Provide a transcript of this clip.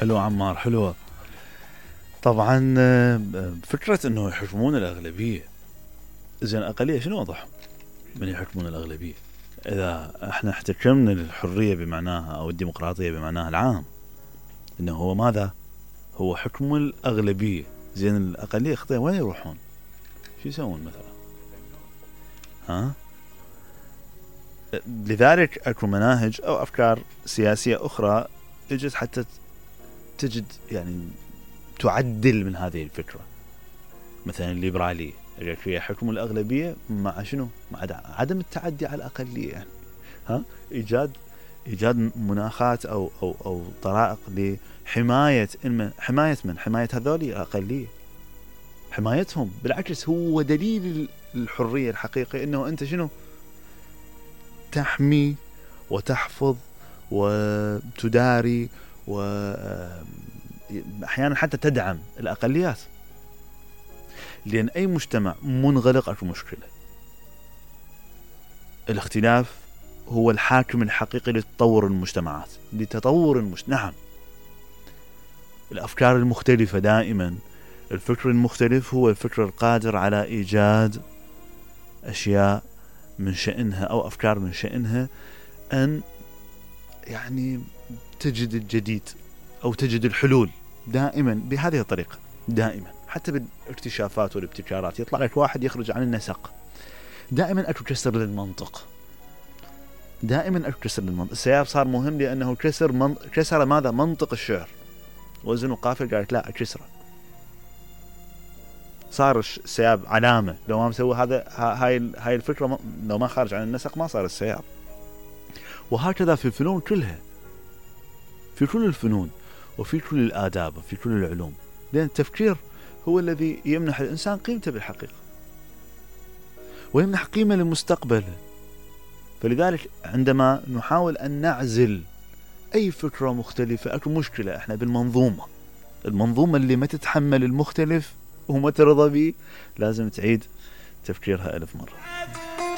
حلو عمار، حلوة. طبعا فكرة انه يحكمون الاغلبية، زين الاقلية شنو وضعهم من يحكمون الاغلبية؟ اذا احنا احتكمنا للحرية بمعناها او الديمقراطية بمعناها العام، انه هو ماذا؟ هو حكم الاغلبية. زين الاقلية خطية وين يروحون؟ شو يسوون مثلا؟ ها؟ لذلك اكو مناهج او افكار سياسية اخرى اجت حتى تجد يعني تعدل من هذه الفكرة. مثلا الليبرالية اللي فيها حكم الأغلبية مع شنو؟ مع عدم التعدي على الأقلية، يعني ها إيجاد مناخات أو طرائق لحماية حماية هذول الأقلية، حمايتهم. بالعكس هو دليل الحرية الحقيقي إنه أنت شنو؟ تحمي وتحفظ وتداري أحيانا حتى تدعم الأقليات. لأن أي مجتمع منغلق أكو مشكلة. الاختلاف هو الحاكم الحقيقي لتطور المجتمعات، نعم. الأفكار المختلفة دائما، الفكر المختلف هو الفكر القادر على إيجاد أشياء من شأنها أو أفكار من شأنها أن يعني تجد الجديد أو تجد الحلول دائما بهذه الطريقة. دائما حتى بالاكتشافات والابتكارات يطلع لك واحد يخرج عن النسق. دائما أكو كسر للمنطق، السياق صار مهم لأنه كسر ماذا؟ منطق الشعر. وزن وقافل قالت لا أكسره. صار السياب علامة. لو ما مسوي هذا هاي الفكرة، لو ما خارج عن النسق ما صار السياب. وهكذا في الفنون كلها، في كل الفنون وفي كل الآداب وفي كل العلوم، لأن التفكير هو الذي يمنح الإنسان قيمته بالحقيقة ويمنح قيمة لمستقبله. فلذلك عندما نحاول أن نعزل أي فكرة مختلفة أكو مشكلة. إحنا المنظومة اللي ما تتحمل المختلف وما ترضى به لازم تعيد تفكيرها 1000 مرة.